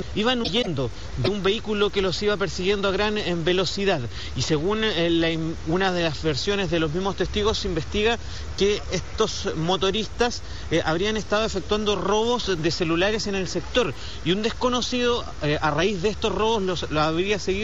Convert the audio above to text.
iban huyendo de un vehículo que los iba persiguiendo a gran velocidad. Y según una de las versiones de los mismos testigos, se investiga que estos motoristas habrían estado efectuando robos de celulares en el sector, y un desconocido a raíz de estos robos los habría seguido